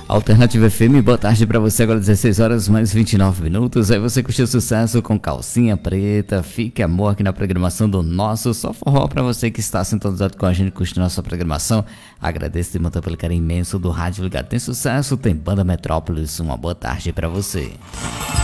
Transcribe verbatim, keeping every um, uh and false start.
Alternativa F M, boa tarde pra você, agora dezesseis horas mais vinte e nove minutos. Aí você curtiu sucesso com Calcinha Preta, Fique Amor aqui na programação do nosso Só Forró. Pra você que está sintonizado com a gente, curtindo a nossa programação, agradeço de manter pelo carinho imenso do Rádio Ligado. Tem sucesso, tem Banda Metrópolis, uma boa tarde pra você.